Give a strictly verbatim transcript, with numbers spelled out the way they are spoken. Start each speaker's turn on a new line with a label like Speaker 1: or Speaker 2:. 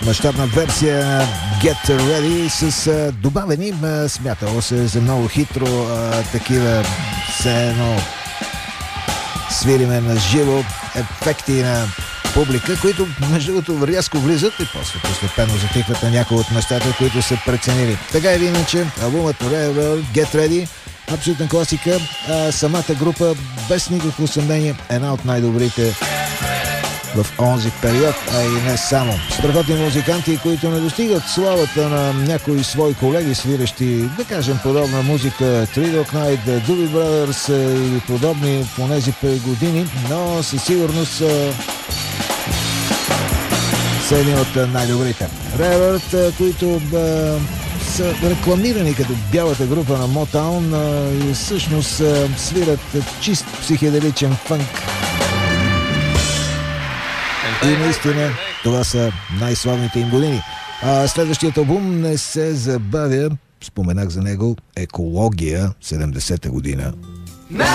Speaker 1: мащабна версия на Get Ready с а, добавени, а, смятало се за много хитро, а, такива все едно свириме на живо ефекти на публика, които между другото рязко влизат и после постепенно затихват на някои от местата, които са преценили. Така или иначе, албумът Railroad, Get Ready, абсолютна класика, а самата група без никакво съмнение една от най-добрите в онзи период, а и не само. Страхотни музиканти, които не достигат славата на някои свои колеги, свирещи, да кажем, подобна музика, Three Dog Night, Doobie Brothers и подобни в онези години, но със сигурност са, са едни от най-добрите. Railroad, които ба, са рекламирани като бялата група на Motown и всъщност свират чист психоделичен фънк. И наистина това са най-славните им години. А следващият албум не се забавя, споменах за него, Екология, седемдесета година.